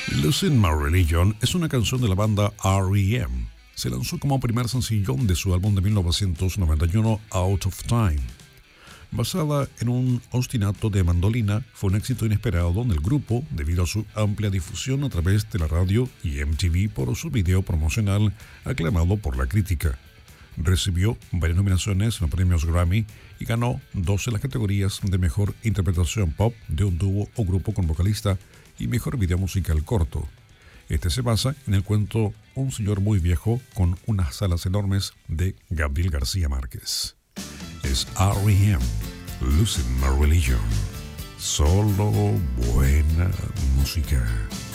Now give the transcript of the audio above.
Losing My Religion es una canción de la banda R.E.M. Se lanzó como primer sencillo de su álbum de 1991, Out of Time. Basada en un ostinato de mandolina, fue un éxito inesperado del grupo debido a su amplia difusión a través de la radio y MTV por su video promocional aclamado por la crítica. Recibió varias nominaciones en los premios Grammy y ganó 2 en las categorías de Mejor Interpretación Pop de un dúo o grupo con vocalista y Mejor Video Musical Corto. Este se basa en el cuento Un señor muy viejo con unas alas enormes de Gabriel García Márquez. Es R.E.M. Losing My Religion. Solo buena música.